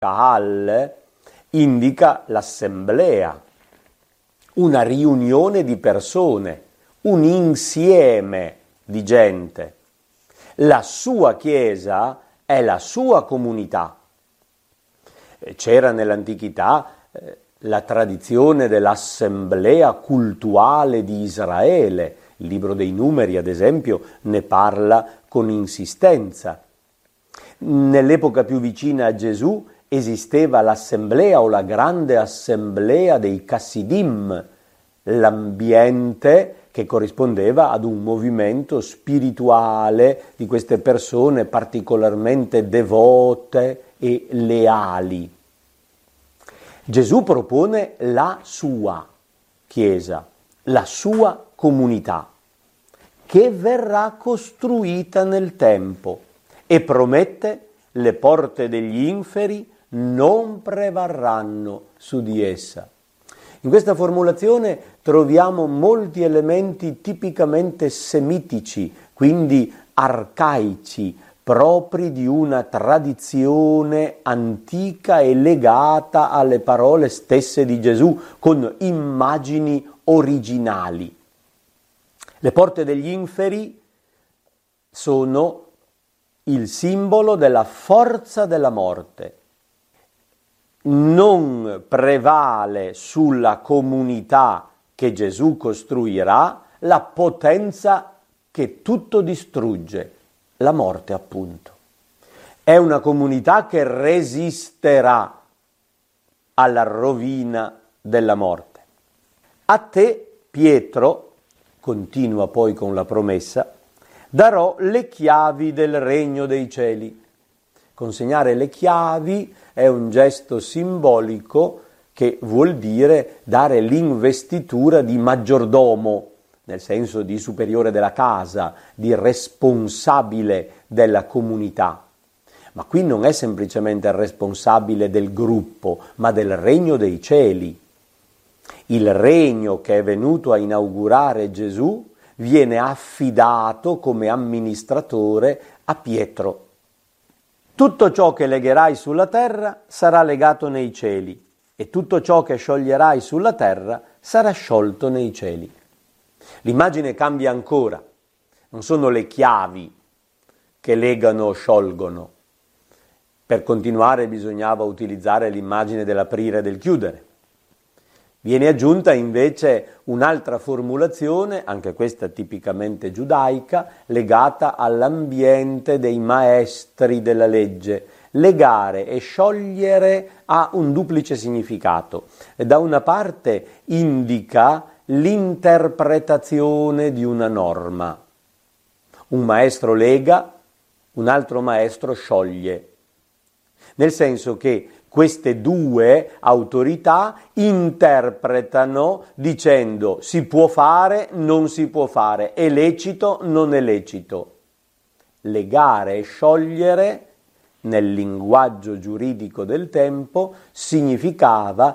Kahal indica l'assemblea, una riunione di persone, un insieme di gente. La sua Chiesa è la sua comunità. C'era nell'antichità la tradizione dell'assemblea cultuale di Israele. Il libro dei Numeri, ad esempio, ne parla con insistenza. Nell'epoca più vicina a Gesù esisteva l'assemblea o la grande assemblea dei Chassidim, l'ambiente che corrispondeva ad un movimento spirituale di queste persone particolarmente devote e leali. Gesù propone la sua Chiesa, la sua comunità, che verrà costruita nel tempo e promette: le porte degli inferi non prevarranno su di essa. In questa formulazione troviamo molti elementi tipicamente semitici, quindi arcaici, propri di una tradizione antica e legata alle parole stesse di Gesù, con immagini originali. Le porte degli inferi sono il simbolo della forza della morte. Non prevale sulla comunità che Gesù costruirà la potenza che tutto distrugge, la morte appunto. È una comunità che resisterà alla rovina della morte. A te, Pietro, continua poi con la promessa, darò le chiavi del regno dei cieli. Consegnare le chiavi è un gesto simbolico che vuol dire dare l'investitura di maggiordomo, nel senso di superiore della casa, di responsabile della comunità. Ma qui non è semplicemente il responsabile del gruppo, ma del regno dei cieli. Il regno che è venuto a inaugurare Gesù viene affidato come amministratore a Pietro. Tutto ciò che legherai sulla terra sarà legato nei cieli, e tutto ciò che scioglierai sulla terra sarà sciolto nei cieli. L'immagine cambia ancora. Non sono le chiavi che legano o sciolgono. Per continuare bisognava utilizzare l'immagine dell'aprire e del chiudere. Viene aggiunta invece un'altra formulazione, anche questa tipicamente giudaica, legata all'ambiente dei maestri della legge. Legare e sciogliere ha un duplice significato. Da una parte indica l'interpretazione di una norma. Un maestro lega, un altro maestro scioglie. Nel senso che queste due autorità interpretano dicendo si può fare, non si può fare, è lecito, non è lecito. Legare e sciogliere, nel linguaggio giuridico del tempo, significava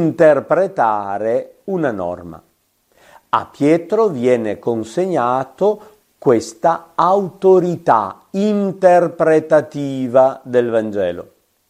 interpretare una norma. A Pietro viene consegnato questa autorità interpretativa del Vangelo.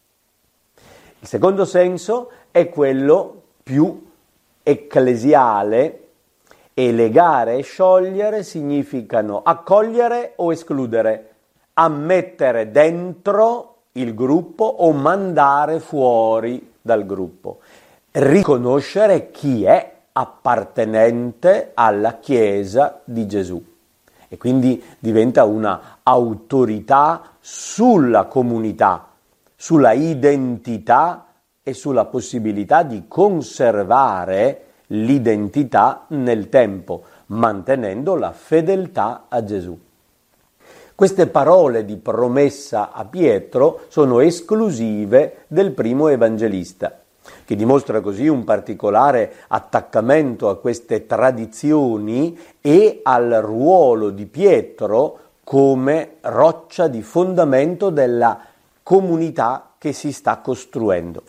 Il secondo senso è quello più ecclesiale, e legare e sciogliere significano accogliere o escludere, ammettere dentro il gruppo o mandare fuori dal gruppo, riconoscere chi è appartenente alla Chiesa di Gesù e quindi diventa una autorità sulla comunità, sulla identità e sulla possibilità di conservare l'identità nel tempo, mantenendo la fedeltà a Gesù. Queste parole di promessa a Pietro sono esclusive del primo evangelista, che dimostra così un particolare attaccamento a queste tradizioni e al ruolo di Pietro come roccia di fondamento della comunità che si sta costruendo.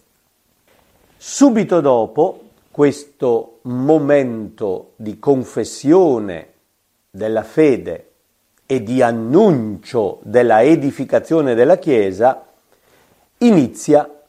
Subito dopo questo momento di confessione della fede e di annuncio della edificazione della Chiesa, inizia